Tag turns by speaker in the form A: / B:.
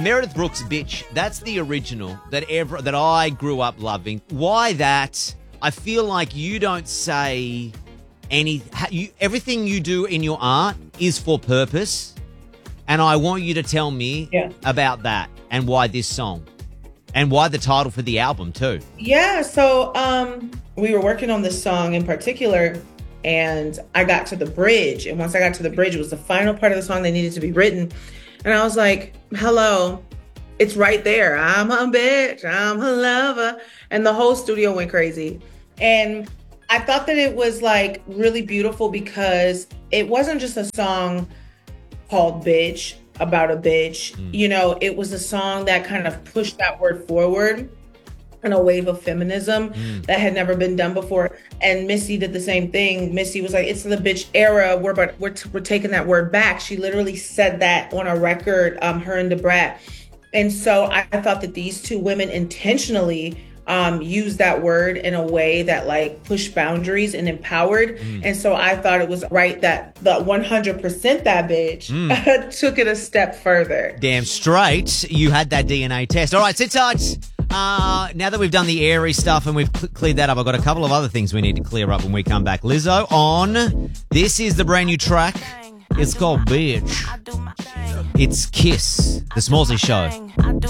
A: Meredith Brooks' Bitch, that's the original that I grew up loving. Why that? I feel like you don't say everything you do in your art is for purpose, and I want you to tell me about that and why this song and why the title for the album too.
B: Yeah, so we were working on this song in particular, and I got to the bridge, and once I got to the bridge, it was the final part of the song that needed to be written, and I was like, hello, it's right there. I'm a bitch, I'm a lover, and the whole studio went crazy. And I thought that it was like really beautiful because it wasn't just a song called Bitch about a bitch. You know, it was a song that kind of pushed that word forward in a wave of feminism that had never been done before. And Missy did the same thing. Missy was like, it's the bitch era. We're taking that word back. She literally said that on a record, her and Da Brat. And so I thought that these two women intentionally use that word in a way that like pushed boundaries and empowered. And so I thought it was right that the 100% that bitch took it a step further.
A: Damn straight. You had that DNA test. All right, sit tight. Now that we've done the airy stuff and we've cleared that up, I've got a couple of other things we need to clear up when we come back. Lizzo on. This is the brand new track. It's called Bitch. It's Kiss, the Smallzy Show.